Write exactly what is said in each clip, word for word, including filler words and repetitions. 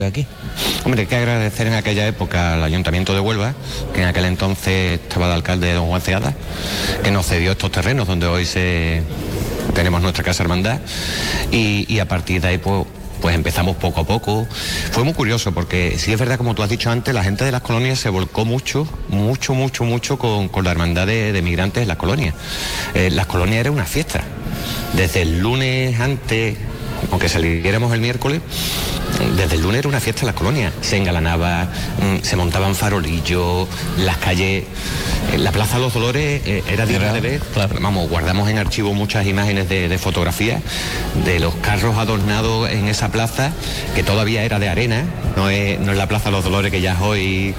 aquí. Hombre, hay que agradecer en aquella época al Ayuntamiento de Huelva, que en aquel entonces estaba de alcalde don Juan Ceada, que nos cedió estos terrenos donde hoy se tenemos nuestra casa hermandad, y, y a partir de ahí pues pues empezamos poco a poco. Fue muy curioso porque sí es verdad, como tú has dicho antes, la gente de las colonias se volcó mucho, mucho, mucho, mucho con, con la hermandad de, de migrantes en las colonias. Eh, las colonias era una fiesta. Desde el lunes antes, aunque saliéramos el miércoles, desde el lunes era una fiesta en las colonias. Se engalanaba, se montaban farolillos, las calles, la Plaza de los Dolores eh, era digna de ver. Claro. Vamos, guardamos en archivo muchas imágenes de, de fotografías de los carros adornados en esa plaza, que todavía era de arena, no es, no es la Plaza de los Dolores que ya es hoy.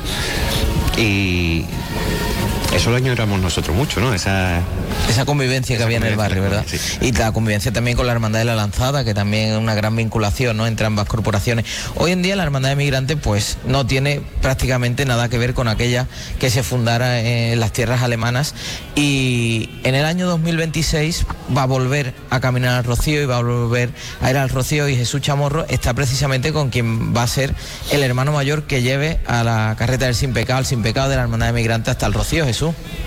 Y eso lo añoramos nosotros mucho, ¿no? Esa, esa convivencia que había en el barrio, ¿verdad? Sí. Y la convivencia también con la Hermandad de la Lanzada, que también es una gran vinculación, ¿no?, entre ambas corporaciones. Hoy en día la Hermandad de Migrantes pues no tiene prácticamente nada que ver con aquella que se fundara en las tierras alemanas, y en el año dos mil veintiséis va a volver a caminar al Rocío y va a volver a ir al Rocío, y Jesús Chamorro está precisamente con quien va a ser el hermano mayor que lleve a la carreta del Sin Pecado, el Sin Pecado de la Hermandad de Migrantes hasta el Rocío. Jesús.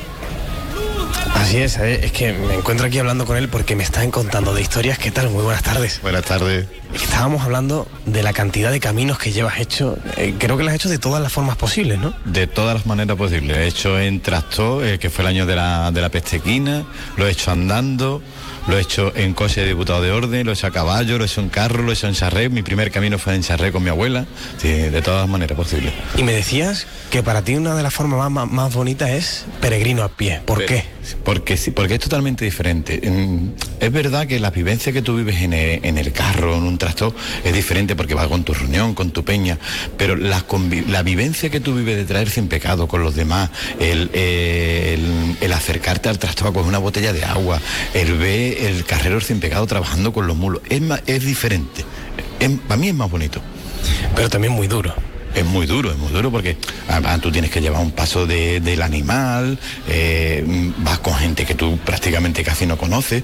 Así es, ¿eh? Es que me encuentro aquí hablando con él porque me están contando de historias. ¿Qué tal? Muy buenas tardes. Buenas tardes. Es que estábamos hablando de la cantidad de caminos que llevas hecho. Eh, creo que lo has hecho de todas las formas posibles, ¿no? De todas las maneras posibles. He hecho en tractor, eh, que fue el año de la, de la peste equina, lo he hecho andando, lo he hecho en coche de diputado de orden, lo he hecho a caballo, lo he hecho en carro, lo he hecho en charré. Mi primer camino fue en charré con mi abuela. Sí, de todas las maneras posibles. Y me decías que para ti una de las formas más, más, más bonitas es peregrino a pie. ¿Por Pero, qué? Porque sí, porque es totalmente diferente. Es verdad que la vivencia que tú vives en el, en el carro, en un tractor, es diferente porque vas con tu reunión, con tu peña, pero la, la vivencia que tú vives de traer sin pecado con los demás, el, el, el acercarte al tractor a coger una botella de agua, el ver el carrero sin pecado trabajando con los mulos, es, más, es diferente. Es, para mí es más bonito. Pero también muy duro. Es muy duro, es muy duro porque además tú tienes que llevar un paso de, del animal, eh, vas con gente que tú prácticamente casi no conoces.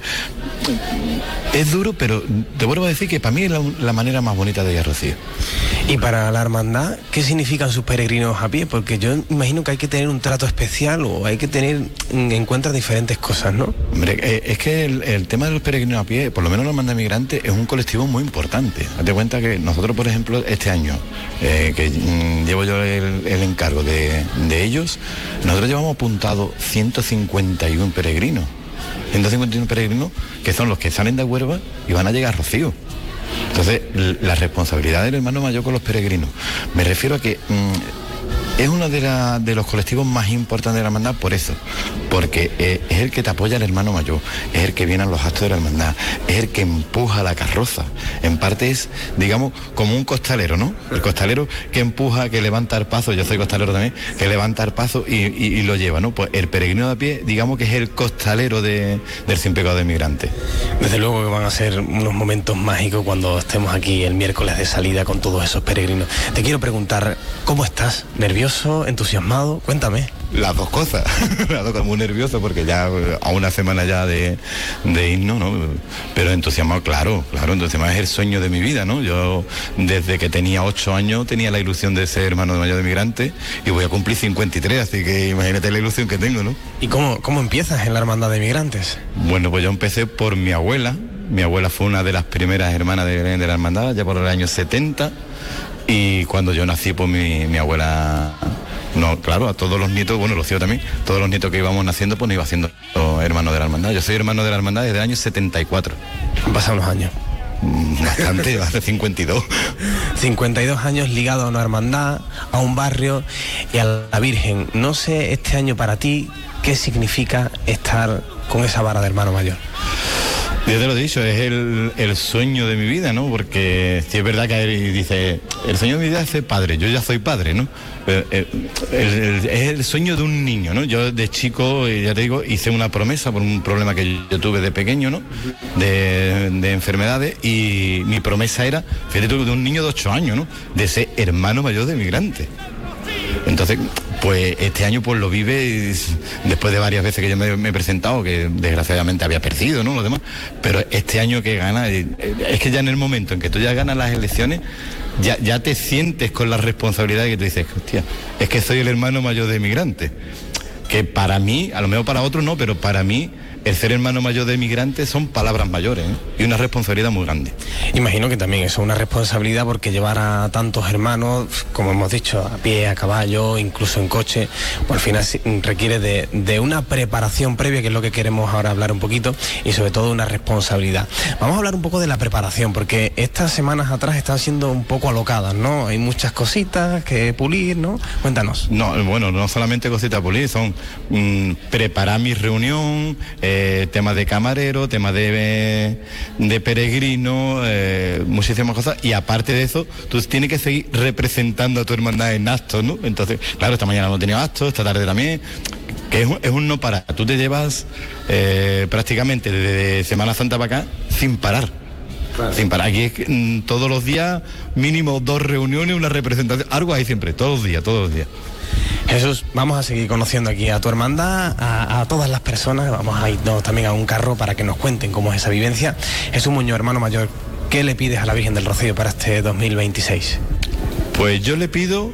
Es duro, pero te vuelvo a decir que para mí es la, la manera más bonita de ir a Rocío. Y para la hermandad, ¿qué significan sus peregrinos a pie? Porque yo imagino que hay que tener un trato especial o hay que tener en cuenta diferentes cosas, ¿no? Hombre, eh, es que el, el tema de los peregrinos a pie, por lo menos la Hermandad de Migrantes, es un colectivo muy importante. Date cuenta que nosotros, por ejemplo, este año, eh, que mm, llevo yo el, el encargo de, de ellos, nosotros llevamos apuntado ciento cincuenta y uno peregrinos. ciento cincuenta y uno peregrinos que son los que salen de Huelva y van a llegar a Rocío. Entonces, la responsabilidad del hermano mayor con los peregrinos, me refiero a que mmm, es uno de, la, de los colectivos más importantes de la hermandad por eso, porque eh, es el que te apoya el hermano mayor, es el que viene a los actos de la hermandad, es el que empuja la carroza. En parte es, digamos, como un costalero, ¿no? El costalero que empuja, que levanta el paso, yo soy costalero también, que levanta el paso y, y, y lo lleva, ¿no? Pues el peregrino de a pie, digamos que es el costalero de, del Sin Pecado de Migrantes. Desde luego que van a ser unos momentos mágicos cuando estemos aquí el miércoles de salida con todos esos peregrinos. Te quiero preguntar, ¿cómo estás? ¿Nervioso? ¿Entusiasmado? Cuéntame. Las dos cosas, las dos cosas, muy nervioso porque ya a una semana ya de, de irnos, ¿no? Pero entusiasmado, claro, claro, entusiasmado es el sueño de mi vida, ¿no? Yo desde que tenía ocho años tenía la ilusión de ser hermano mayor de Migrantes y voy a cumplir cincuenta y tres, así que imagínate la ilusión que tengo, ¿no? ¿Y cómo, cómo empiezas en la Hermandad de Migrantes? Bueno, pues yo empecé por mi abuela. Mi abuela fue una de las primeras hermanas de, de la hermandad, ya por el año setenta, y cuando yo nací, pues mi, mi abuela... No, claro, a todos los nietos, bueno, Rocío también, todos los nietos que íbamos naciendo, pues nos iba haciendo hermano de la hermandad. Yo soy hermano de la hermandad desde el año setenta y cuatro. Han pasado unos años. Bastante, hace cincuenta y dos. cincuenta y dos años ligado a una hermandad, a un barrio y a la Virgen. No sé este año para ti qué significa estar con esa vara de hermano mayor. Yo te lo he dicho, es el, el sueño de mi vida, ¿no? Porque si es verdad que él dice, el sueño de mi vida es ser padre, yo ya soy padre, ¿no? Pero, el, el, es el sueño de un niño, ¿no? Yo de chico, ya te digo, hice una promesa por un problema que yo tuve de pequeño, ¿no? De, de enfermedades, y mi promesa era, fíjate tú, de un niño de ocho años, ¿no? De ser hermano mayor de Migrantes. Entonces, pues este año pues lo vive después de varias veces que yo me, me he presentado, que desgraciadamente había perdido, ¿no? Los demás, pero este año que gana, es que ya en el momento en que tú ya ganas las elecciones, ya, ya te sientes con la responsabilidad de que tú dices, hostia, es que soy el hermano mayor de Migrantes. Que para mí, a lo mejor para otros no, pero para mí el ser hermano mayor de Migrantes son palabras mayores, ¿eh? Y una responsabilidad muy grande. Imagino que también eso es una responsabilidad, porque llevar a tantos hermanos, como hemos dicho, a pie, a caballo, incluso en coche, pues al final requiere de, de una preparación previa, que es lo que queremos ahora hablar un poquito, y sobre todo una responsabilidad. Vamos a hablar un poco de la preparación, porque estas semanas atrás están siendo un poco alocadas, ¿no? Hay muchas cositas que pulir, ¿no? Cuéntanos. No, bueno, no solamente cositas a pulir, son mmm, preparar mi reunión, eh, temas de camarero, temas de, de peregrino, eh, muchísimas cosas, y aparte de eso, tú tienes que seguir representando a tu hermandad en actos, ¿no? Entonces, claro, esta mañana no tenía actos, esta tarde también, que es un, es un no parar. Tú te llevas eh, prácticamente desde Semana Santa para acá sin parar. Claro. Sin parar. Aquí es que, mm, todos los días, mínimo dos reuniones, una representación, algo hay siempre, todos los días, todos los días. Jesús, vamos a seguir conociendo aquí a tu hermandad, a, a todas las personas. Vamos a irnos también a un carro para que nos cuenten cómo es esa vivencia. Jesús Muñoz, hermano mayor, ¿qué le pides a la Virgen del Rocío para este dos mil veintiséis? Pues yo le pido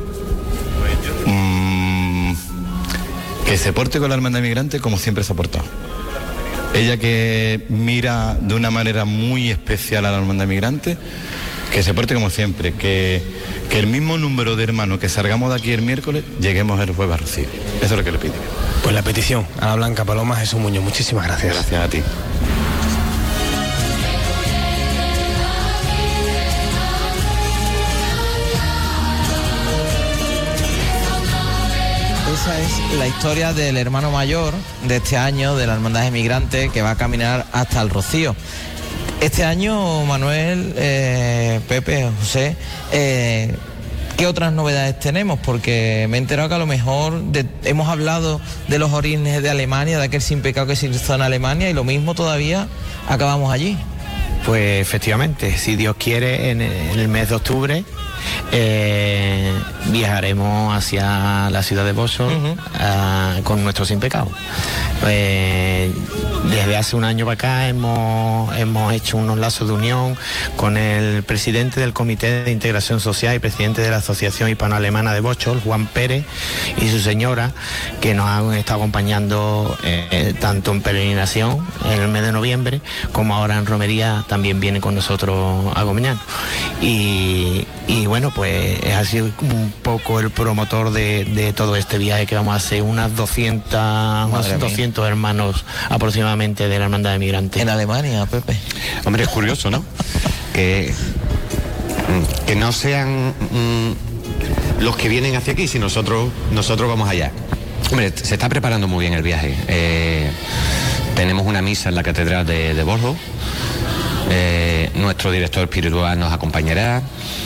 mmm, que se porte con la hermandad migrante como siempre se ha portado. Ella, que mira de una manera muy especial a la hermandad migrante, que se porte como siempre, que, que el mismo número de hermanos que salgamos de aquí el miércoles, lleguemos el jueves a Rocío. Eso es lo que le pido. Pues la petición a la Blanca Paloma, Jesús Muñoz, muchísimas gracias. Gracias a ti. Esa es la historia del hermano mayor de este año, de la Hermandad de Migrantes, que va a caminar hasta el Rocío. Este año, Manuel, eh, Pepe, José, eh, ¿qué otras novedades tenemos? Porque me he enterado que a lo mejor de, hemos hablado de los orígenes de Alemania, de aquel sin pecado que se hizo en Alemania, y lo mismo todavía acabamos allí. Pues efectivamente, si Dios quiere, en el mes de octubre eh, viajaremos hacia la ciudad de Bósol uh-huh. uh, con nuestro Sin Pecado. Eh, desde hace un año para acá hemos, hemos hecho unos lazos de unión con el presidente del Comité de Integración Social y presidente de la Asociación Hispano-Alemana de Bósol, Juan Pérez, y su señora, que nos han estado acompañando eh, tanto en peregrinación en el mes de noviembre como ahora en romería. También viene con nosotros a Gomiñán. Y, y bueno, pues es así un poco el promotor de, de todo este viaje que vamos a hacer, unas doscientas, unos doscientos hermanos aproximadamente de la Hermandad de Migrantes. En Alemania, Pepe. Hombre, es curioso, ¿no? que, que no sean mm, los que vienen hacia aquí, si nosotros, nosotros vamos allá. Hombre, se está preparando muy bien el viaje. Eh, tenemos una misa en la Catedral de, de Borgo. Eh, nuestro director espiritual nos acompañará.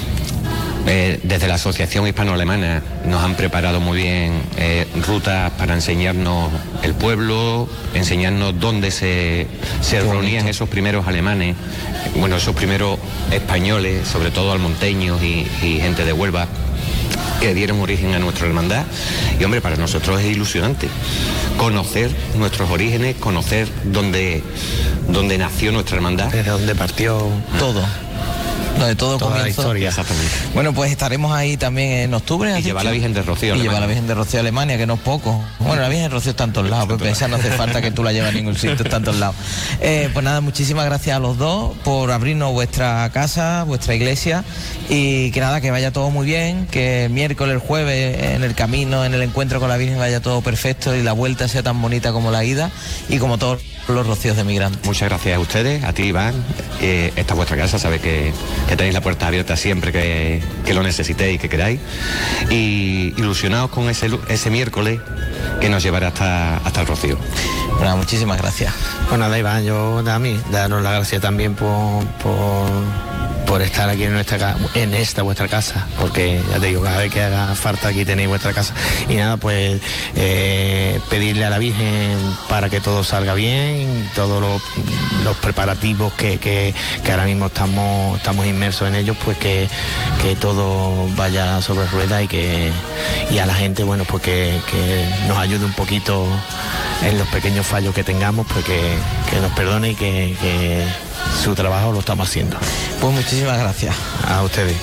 Eh, desde la Asociación Hispano-Alemana nos han preparado muy bien eh, rutas para enseñarnos el pueblo, enseñarnos dónde se, se reunían esos primeros alemanes, bueno, esos primeros españoles, sobre todo almonteños y, y gente de Huelva, que dieron origen a nuestra hermandad. Y hombre, para nosotros es ilusionante conocer nuestros orígenes, conocer dónde, dónde nació nuestra hermandad, desde dónde partió todo. Lo de todo toda comienzo. La historia. Exactamente. Bueno, pues estaremos ahí también en octubre. Y llevar la Virgen de Rocío. Y llevar la Virgen de Rocío a Alemania, que no es poco. Bueno, la Virgen de Rocío está en todos lados, Pepe, esa no hace falta que tú la lleves a ningún sitio, está en todos lados. Eh, pues nada, muchísimas gracias a los dos por abrirnos vuestra casa, vuestra iglesia, y que nada, que vaya todo muy bien, que el miércoles, el jueves, en el camino, en el encuentro con la Virgen, vaya todo perfecto y la vuelta sea tan bonita como la ida y como todos los rocíos de Migrantes. Muchas gracias a ustedes, a ti, Iván. Eh, esta es vuestra casa, sabéis que, que tenéis la puerta abierta siempre que, que lo necesitéis y que queráis. Y ilusionados con ese, ese miércoles que nos llevará hasta, hasta el Rocío. Bueno, muchísimas gracias. Pues nada, Iván, yo a mí daros las gracias también por, por por estar aquí en nuestra ca- en esta vuestra casa, porque ya te digo, cada vez que haga falta aquí tenéis vuestra casa. Y nada, pues eh, pedirle a la Virgen para que todo salga bien, todos los, los preparativos que, que, que ahora mismo estamos, estamos inmersos en ellos, pues que, que todo vaya sobre ruedas y que y a la gente, bueno, pues que, que nos ayude un poquito en los pequeños fallos que tengamos, pues que, que nos perdone y que, que su trabajo lo estamos haciendo. Pues muchísimas gracias. A ustedes.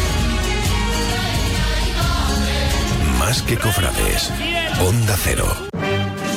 Más que cofrades, Onda Cero.